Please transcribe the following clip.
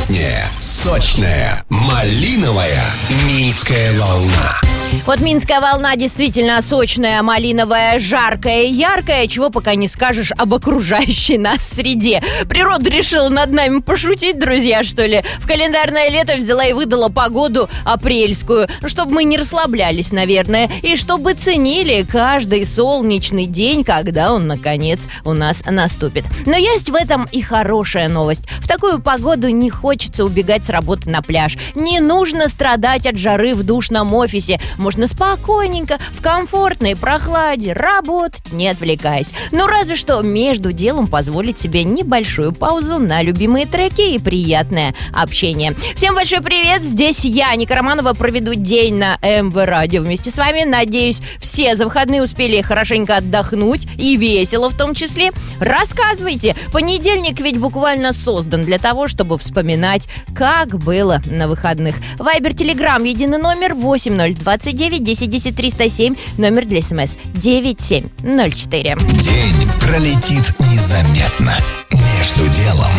летняя, сочная, малиновая «Минская волна». Вот Минская волна действительно сочная, малиновая, жаркая и яркая, чего пока не скажешь об окружающей нас среде. Природа решила над нами пошутить, друзья, что ли? В календарное лето взяла и выдала погоду апрельскую, чтобы мы не расслаблялись, наверное, и чтобы ценили каждый солнечный день, когда он, наконец, у нас наступит. Но есть в этом и хорошая новость. В такую погоду не хочется убегать с работы на пляж. Не нужно страдать от жары в душном офисе. Можно спокойненько, в комфортной прохладе работать, не отвлекаясь. Ну, разве что между делом позволить себе небольшую паузу на любимые треки и приятное общение. Всем большой привет! Здесь я, Ника Романова, проведу день на МВ Радио вместе с вами. Надеюсь, все за выходные успели хорошенько отдохнуть и весело в том числе. Рассказывайте! Понедельник ведь буквально создан для того, чтобы вспоминать, как было на выходных. Вайбер, Телеграм, единый номер 8029 10 10 307, номер для СМС 9704. День пролетит незаметно. Между делом